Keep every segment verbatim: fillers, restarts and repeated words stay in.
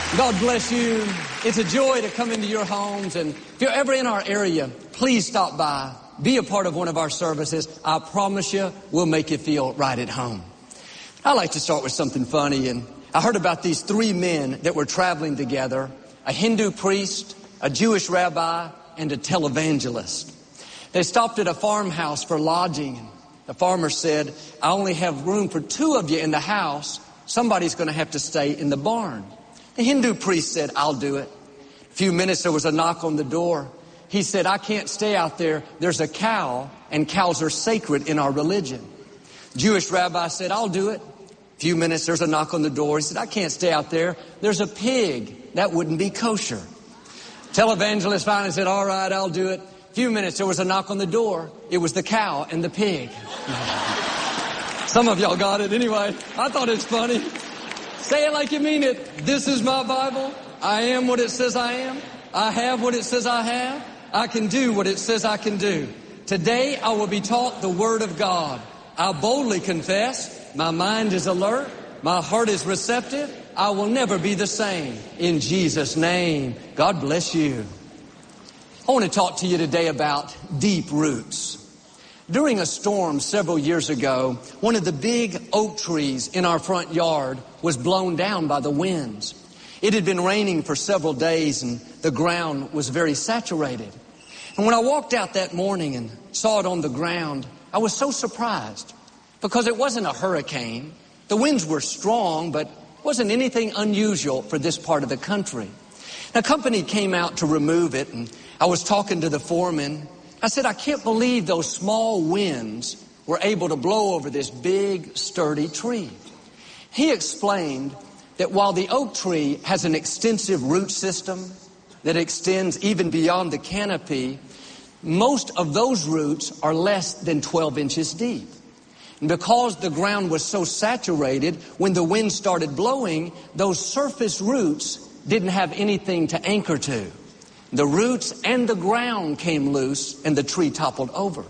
God bless you. It's a joy to come into your homes, and if you're ever in our area, please stop by. Be a part of one of our services. I promise you, we'll make you feel right at home. I like to start with something funny, and I heard about these three men that were traveling together, a Hindu priest, a Jewish rabbi, and a televangelist. They stopped at a farmhouse for lodging, and the farmer said, I only have room for two of you in the house. Somebody's going to have to stay in the barn. The Hindu priest said, I'll do it. A few minutes, there was a knock on the door. He said, I can't stay out there. There's a cow, and cows are sacred in our religion. Jewish rabbi said, I'll do it. A few minutes, there's a knock on the door. He said, I can't stay out there. There's a pig. That wouldn't be kosher. Televangelist finally said, all right, I'll do it. A few minutes, there was a knock on the door. It was the cow and the pig. Some of y'all got it anyway. I thought it's funny. Say it like you mean it. This is my Bible. I am what it says I am. I have what it says I have. I can do what it says I can do. Today I will be taught the Word of God. I boldly confess. My mind is alert. My heart is receptive. I will never be the same. In Jesus' name, God bless you. I want to talk to you today about deep roots. During a storm several years ago, one of the big oak trees in our front yard was blown down by the winds. It had been raining for several days and the ground was very saturated. And when I walked out that morning and saw it on the ground, I was so surprised because it wasn't a hurricane. The winds were strong, but it wasn't anything unusual for this part of the country. A company came out to remove it, and I was talking to the foreman. I said, I can't believe those small winds were able to blow over this big, sturdy tree. He explained that while the oak tree has an extensive root system that extends even beyond the canopy, most of those roots are less than twelve inches deep. And because the ground was so saturated, when the wind started blowing, those surface roots didn't have anything to anchor to. The roots and the ground came loose and the tree toppled over.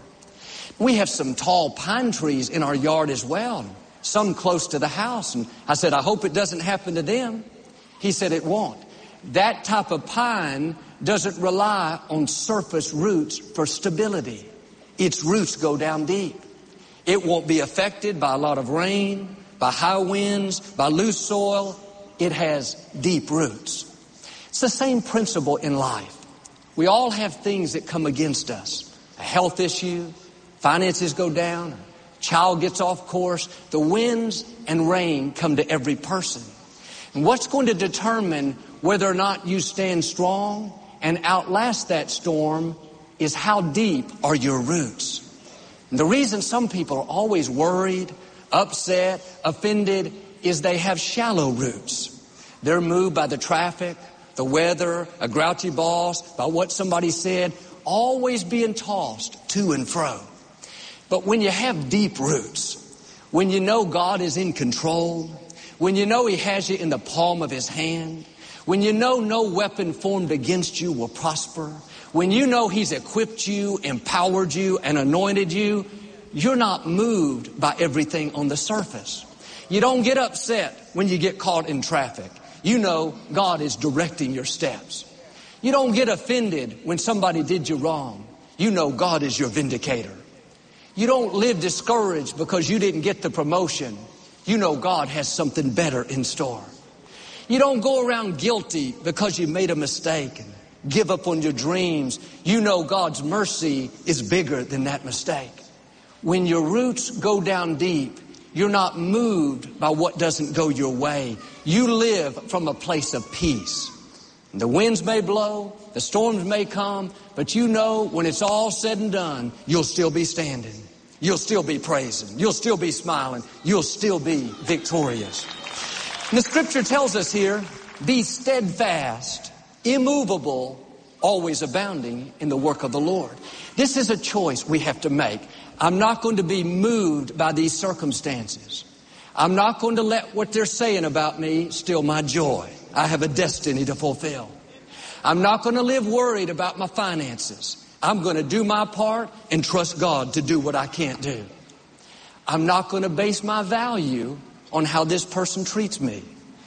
We have some tall pine trees in our yard as well, some close to the house. And I said, I hope it doesn't happen to them. He said, it won't. That type of pine doesn't rely on surface roots for stability. Its roots go down deep. It won't be affected by a lot of rain, by high winds, by loose soil. It has deep roots. It's the same principle in life. We all have things that come against us. A health issue, finances go down, a child gets off course. The winds and rain come to every person. And what's going to determine whether or not you stand strong and outlast that storm is how deep are your roots. And the reason some people are always worried, upset, offended is they have shallow roots. They're moved by the traffic, the weather, a grouchy boss, by what somebody said, always being tossed to and fro. But when you have deep roots, when you know God is in control, when you know He has you in the palm of His hand, when you know no weapon formed against you will prosper, when you know He's equipped you, empowered you, and anointed you, you're not moved by everything on the surface. You don't get upset when you get caught in traffic. You know God is directing your steps. You don't get offended when somebody did you wrong. You know God is your vindicator. You don't live discouraged because you didn't get the promotion. You know God has something better in store. You don't go around guilty because you made a mistake and give up on your dreams. You know God's mercy is bigger than that mistake. When your roots go down deep, you're not moved by what doesn't go your way. You live from a place of peace. The winds may blow, the storms may come, but you know when it's all said and done, you'll still be standing. You'll still be praising. You'll still be smiling. You'll still be victorious. And the scripture tells us here, be steadfast, immovable, always abounding in the work of the Lord. This is a choice we have to make. I'm not going to be moved by these circumstances. I'm not going to let what they're saying about me steal my joy. I have a destiny to fulfill. I'm not going to live worried about my finances. I'm going to do my part and trust God to do what I can't do. I'm not going to base my value on how this person treats me.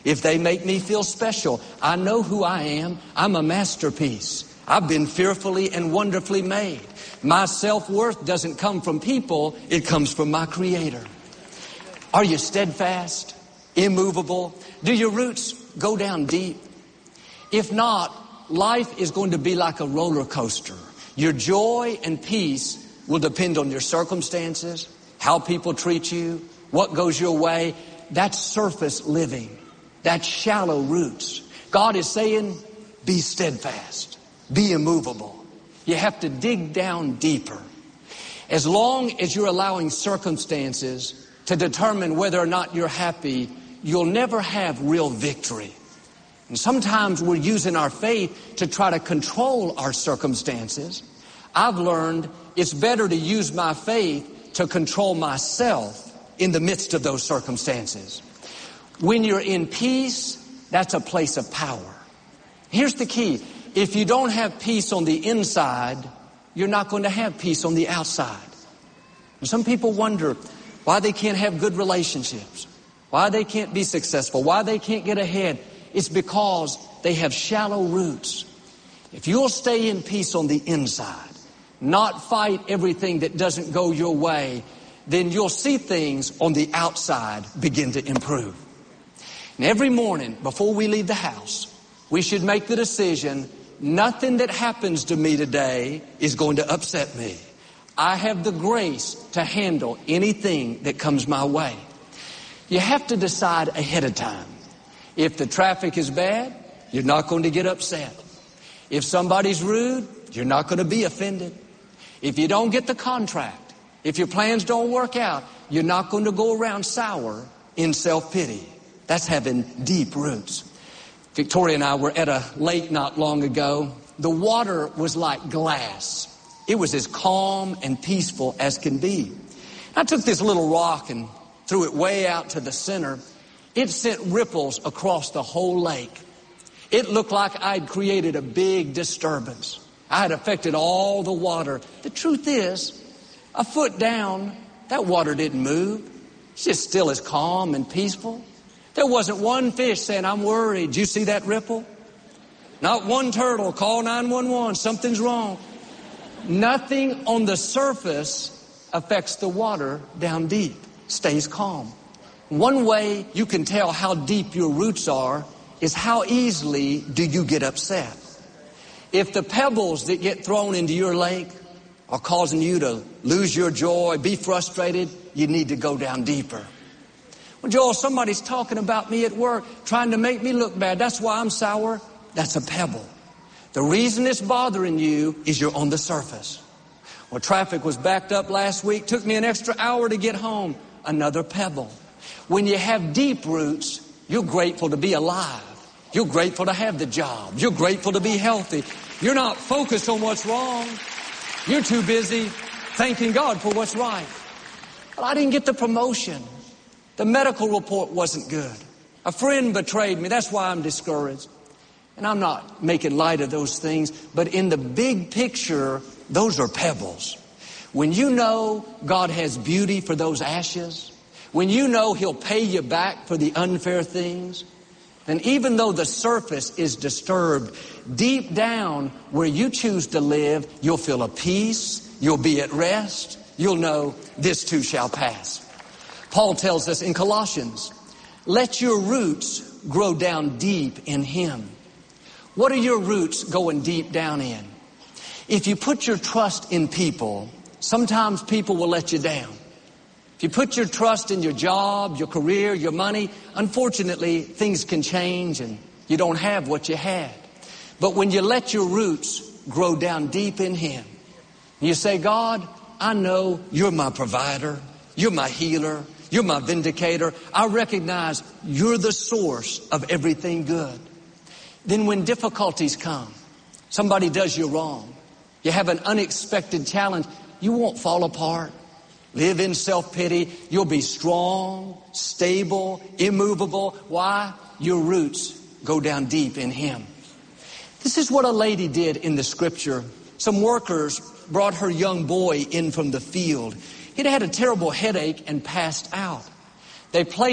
If they make me feel special, I know who I am. I'm a masterpiece. I've been fearfully and wonderfully made. My self-worth doesn't come from people. It comes from my Creator. Are you steadfast, immovable? Do your roots go down deep? If not, life is going to be like a roller coaster. Your joy and peace will depend on your circumstances, how people treat you, what goes your way. That's surface living. That's shallow roots. God is saying, be steadfast, be immovable. You have to dig down deeper. As long as you're allowing circumstances to determine whether or not you're happy, you'll never have real victory. And sometimes we're using our faith to try to control our circumstances. I've learned it's better to use my faith to control myself in the midst of those circumstances. When you're in peace, that's a place of power. Here's the key. If you don't have peace on the inside, you're not going to have peace on the outside. And some people wonder why they can't have good relationships, why they can't be successful, why they can't get ahead. It's because they have shallow roots. If you'll stay in peace on the inside, not fight everything that doesn't go your way, then you'll see things on the outside begin to improve. And every morning before we leave the house, we should make the decision, nothing that happens to me today is going to upset me. I have the grace to handle anything that comes my way. You have to decide ahead of time. If the traffic is bad, you're not going to get upset. If somebody's rude, you're not going to be offended. If you don't get the contract, if your plans don't work out, you're not going to go around sour in self-pity. That's having deep roots. Victoria and I were at a lake not long ago. The water was like glass. It was as calm and peaceful as can be. I took this little rock and threw it way out to the center. It sent ripples across the whole lake. It looked like I'd created a big disturbance. I had affected all the water. The truth is, a foot down, that water didn't move. It's just still as calm and peaceful. There wasn't one fish saying, I'm worried. Did you see that ripple? Not one turtle. Call nine one one. Something's wrong. Nothing on the surface affects the water down deep. Stays calm. One way you can tell how deep your roots are is how easily do you get upset. If the pebbles that get thrown into your lake are causing you to lose your joy, be frustrated, you need to go down deeper. Well, Joel, somebody's talking about me at work, trying to make me look bad. That's why I'm sour. That's a pebble. The reason it's bothering you is you're on the surface. Well, traffic was backed up last week. Took me an extra hour to get home. Another pebble. When you have deep roots, you're grateful to be alive. You're grateful to have the job. You're grateful to be healthy. You're not focused on what's wrong. You're too busy thanking God for what's right. Well, I didn't get the promotion. The medical report wasn't good. A friend betrayed me. That's why I'm discouraged. And I'm not making light of those things, but in the big picture, those are pebbles. When you know God has beauty for those ashes, when you know He'll pay you back for the unfair things, then even though the surface is disturbed, deep down where you choose to live, you'll feel a peace, you'll be at rest, you'll know this too shall pass. Paul tells us in Colossians, let your roots grow down deep in Him. What are your roots going deep down in? If you put your trust in people, sometimes people will let you down. If you put your trust in your job, your career, your money, unfortunately, things can change and you don't have what you had. But when you let your roots grow down deep in Him, you say, God, I know you're my provider, you're my healer, you're my vindicator. I recognize you're the source of everything good. Then when difficulties come, somebody does you wrong, you have an unexpected challenge, you won't fall apart. Live in self-pity. You'll be strong, stable, immovable. Why? Your roots go down deep in Him. This is what a lady did in the scripture. Some workers brought her young boy in from the field. He'd had a terrible headache and passed out. They placed